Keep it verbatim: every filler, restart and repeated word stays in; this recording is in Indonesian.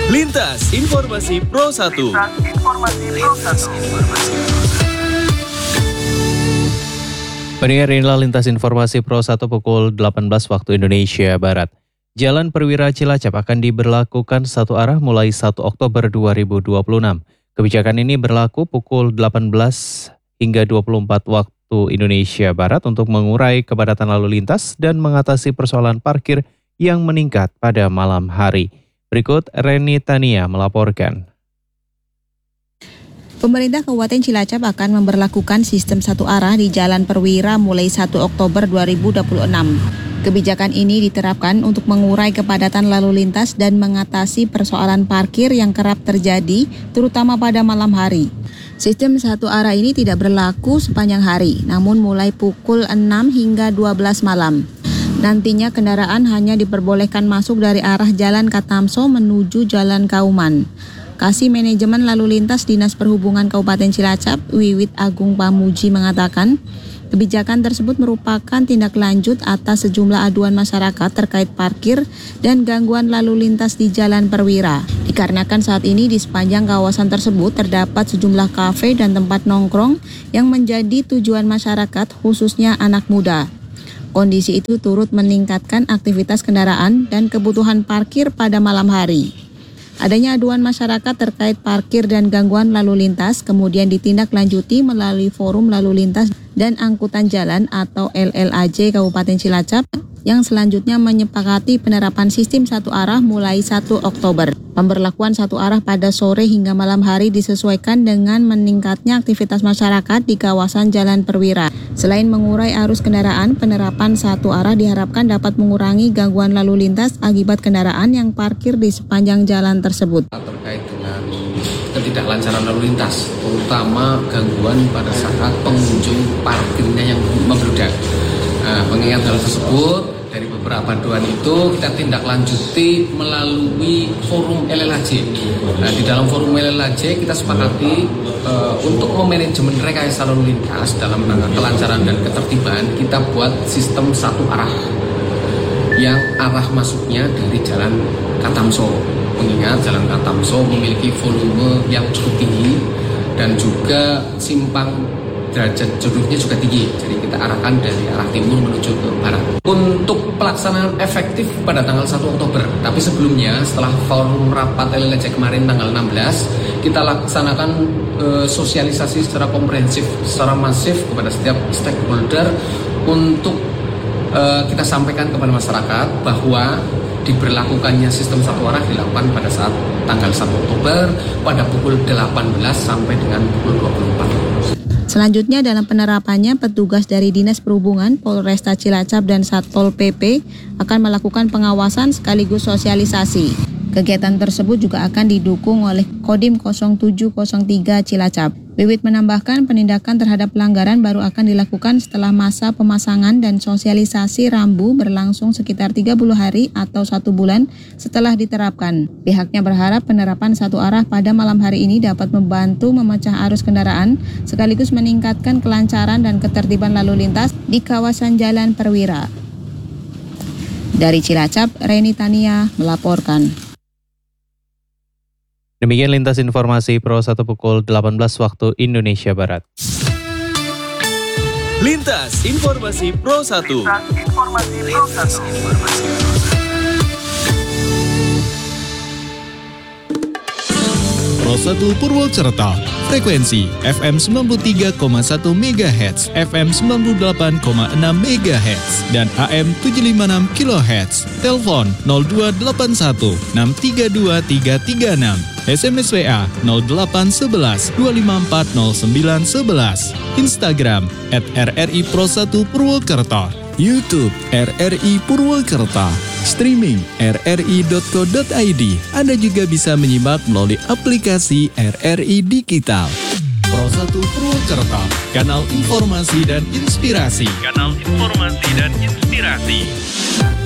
Lintas Informasi Pro satu. Pendengar, inilah Lintas Informasi Pro satu pukul delapan belas waktu Indonesia Barat. Jalan Perwira Cilacap akan diberlakukan satu arah mulai satu Oktober dua ribu dua puluh enam. Kebijakan ini berlaku pukul delapan belas hingga dua puluh empat waktu Indonesia Barat untuk mengurai kepadatan lalu lintas dan mengatasi persoalan parkir yang meningkat pada malam hari. Berikut Reni Tania melaporkan. Pemerintah Kabupaten Cilacap akan memberlakukan sistem satu arah di Jalan Perwira mulai satu Oktober dua ribu dua puluh enam. Kebijakan ini diterapkan untuk mengurai kepadatan lalu lintas dan mengatasi persoalan parkir yang kerap terjadi, terutama pada malam hari. Sistem satu arah ini tidak berlaku sepanjang hari, namun mulai pukul enam hingga dua belas malam. Nantinya kendaraan hanya diperbolehkan masuk dari arah Jalan Katamso menuju Jalan Kauman. Kasih Manajemen Lalu Lintas Dinas Perhubungan Kabupaten Cilacap, Wiwit Agung Pamuji mengatakan, kebijakan tersebut merupakan tindak lanjut atas sejumlah aduan masyarakat terkait parkir dan gangguan lalu lintas di Jalan Perwira. Dikarenakan saat ini di sepanjang kawasan tersebut terdapat sejumlah kafe dan tempat nongkrong yang menjadi tujuan masyarakat, khususnya anak muda. Kondisi itu turut meningkatkan aktivitas kendaraan dan kebutuhan parkir pada malam hari. Adanya aduan masyarakat terkait parkir dan gangguan lalu lintas kemudian ditindaklanjuti melalui Forum Lalu Lintas dan Angkutan Jalan atau L L A J Kabupaten Cilacap yang selanjutnya menyepakati penerapan sistem satu arah mulai satu Oktober. Pemberlakuan satu arah pada sore hingga malam hari disesuaikan dengan meningkatnya aktivitas masyarakat di kawasan Jalan Perwira. Selain mengurai arus kendaraan, penerapan satu arah diharapkan dapat mengurangi gangguan lalu lintas akibat kendaraan yang parkir di sepanjang jalan tersebut. Terkait dengan ketidaklancaran lalu lintas, terutama gangguan pada saat pengunjung parkirnya yang membludak. Nah, mengingat hal tersebut, dari beberapa aduan itu kita tindak lanjuti melalui Forum L L A J. Nah, di dalam Forum L L A J kita sepakati uh, untuk memanajemen rekayasa lalu lintas dalam rangka kelancaran dan ketertiban, kita buat sistem satu arah yang arah masuknya dari Jalan Katamso. Mengingat Jalan Katamso memiliki volume yang cukup tinggi dan juga simpang derajat jodohnya juga tinggi, jadi kita arahkan dari arah timur menuju ke barat. Untuk pelaksanaan efektif pada tanggal satu Oktober, tapi sebelumnya setelah forum rapat L L A J kemarin tanggal enam belas, kita laksanakan e, sosialisasi secara komprehensif, secara masif kepada setiap stakeholder untuk e, kita sampaikan kepada masyarakat bahwa diberlakukannya sistem satu arah dilakukan pada saat tanggal satu Oktober pada pukul delapan belas sampai dengan pukul dua puluh empat. Selanjutnya dalam penerapannya, petugas dari Dinas Perhubungan, Polresta Cilacap dan Satpol P P akan melakukan pengawasan sekaligus sosialisasi. Kegiatan tersebut juga akan didukung oleh Kodim nol tujuh nol tiga Cilacap. Wiwit menambahkan penindakan terhadap pelanggaran baru akan dilakukan setelah masa pemasangan dan sosialisasi rambu berlangsung sekitar tiga puluh hari atau satu bulan setelah diterapkan. Pihaknya berharap penerapan satu arah pada malam hari ini dapat membantu memecah arus kendaraan sekaligus meningkatkan kelancaran dan ketertiban lalu lintas di kawasan Jalan Perwira. Dari Cilacap, Reni Tania melaporkan. Demikian Lintas Informasi Pro satu pukul delapan belas waktu Indonesia Barat. Lintas Informasi Pro satu. Pro satu Purwokerto, frekuensi F M sembilan puluh tiga koma satu megahertz, F M sembilan puluh delapan koma enam megahertz, dan A M tujuh ratus lima puluh enam kilohertz. Telepon nol dua delapan satu enam tiga dua tiga tiga enam. S M S W A nol delapan satu satu dua lima empat nol sembilan satu satu. Instagram at R R I Pro satu Purwokerto. YouTube R R I Purwokerto. Streaming r r i dot co dot i d. Anda juga bisa menyimak melalui aplikasi R R I Digital. Pro satu Purwokerto, kanal informasi dan inspirasi. Kanal informasi dan inspirasi.